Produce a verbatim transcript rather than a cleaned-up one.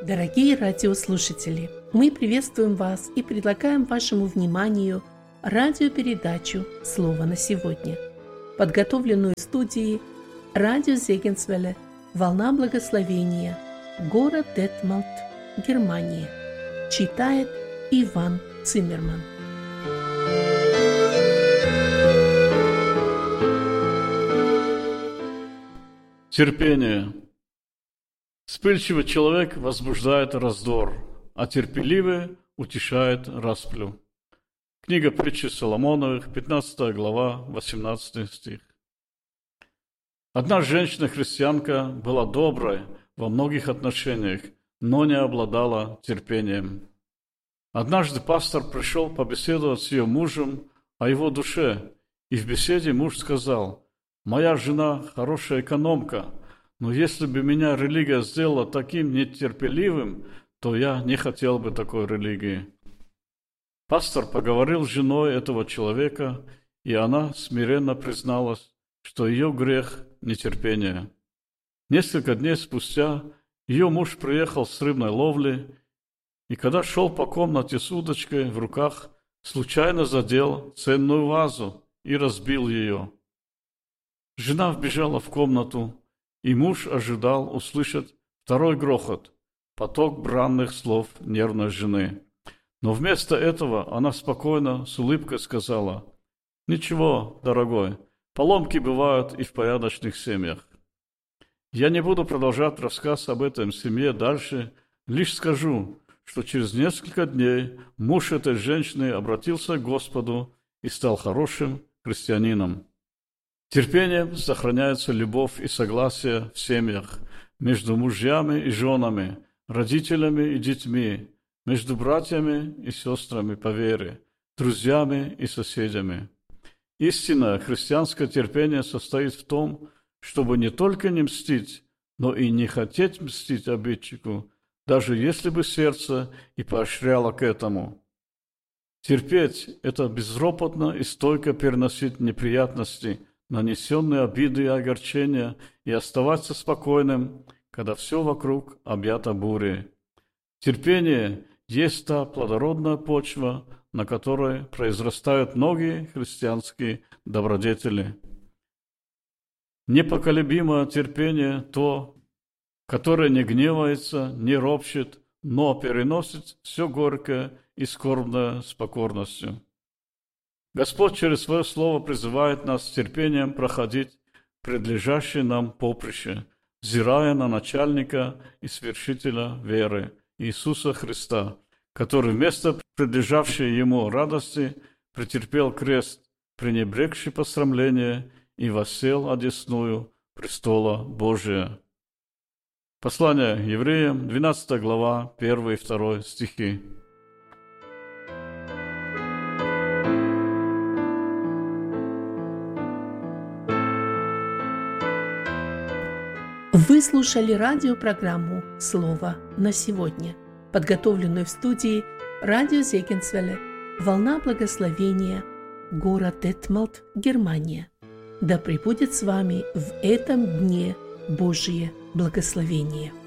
Дорогие радиослушатели, мы приветствуем вас и предлагаем вашему вниманию радиопередачу «Слово на сегодня», подготовленную студией радио Зегенсвелле «Волна благословения», город Детмалт, Германия. Читает Иван Циммерман. Терпение. Вспыльчивый человек возбуждает раздор, а терпеливый утешает расплю. Книга притчи Соломоновых, пятнадцатая глава, восемнадцатый стих. Одна женщина-христианка была доброй во многих отношениях, но не обладала терпением. Однажды пастор пришел побеседовать с ее мужем о его душе, и в беседе муж сказал: «Моя жена хорошая экономка, но если бы меня религия сделала таким нетерпеливым, то я не хотел бы такой религии». Пастор поговорил с женой этого человека, и она смиренно призналась, что ее грех – нетерпение. Несколько дней спустя ее муж приехал с рыбной ловли, и когда шел по комнате с удочкой в руках, случайно задел ценную вазу и разбил ее. Жена вбежала в комнату, и муж ожидал услышать второй грохот, поток бранных слов нервной жены. Но вместо этого она спокойно, с улыбкой сказала: «Ничего, дорогой, поломки бывают и в порядочных семьях». Я не буду продолжать рассказ об этом семье дальше, лишь скажу, что через несколько дней муж этой женщины обратился к Господу и стал хорошим христианином. Терпением сохраняется любовь и согласие в семьях, между мужьями и женами, родителями и детьми, между братьями и сестрами по вере, друзьями и соседями. Истинное христианское терпение состоит в том, чтобы не только не мстить, но и не хотеть мстить обидчику, даже если бы сердце и поощряло к этому. Терпеть – это безропотно и стойко переносить неприятности, нанесенные обиды и огорчения, и оставаться спокойным, когда все вокруг объято бурей. Терпение есть та плодородная почва, на которой произрастают многие христианские добродетели. Непоколебимое терпение – то, которое не гневается, не ропщет, но переносит все горькое и скорбное с покорностью. Господь через свое слово призывает нас с терпением проходить предлежащее нам поприще, взирая на начальника и свершителя веры, Иисуса Христа, который вместо предлежавшей ему радости претерпел крест, пренебрегший посрамление, и воссел одесную престола Божия. Послание евреям, двенадцатая глава, первый и второй стихи. Вы слушали радиопрограмму «Слово на сегодня», подготовленную в студии радио Зегенсвелле «Волна благословения», город Детмалт, Германия. Да пребудет с вами в этом дне Божие благословение.